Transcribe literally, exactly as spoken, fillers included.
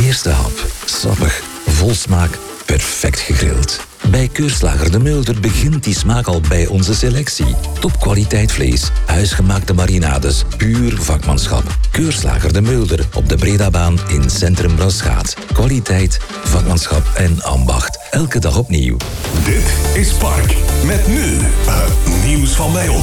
Eerste hap. Sappig, vol smaak, perfect gegrild. Bij Keurslager de Mulder begint die smaak al bij onze selectie. Topkwaliteit vlees, huisgemaakte marinades, puur vakmanschap. Keurslager de Mulder op de Bredabaan in Centrum Braschaat. Kwaliteit, vakmanschap en ambacht. Elke dag opnieuw. Dit is Spark. Met nu het nieuws van bij ons.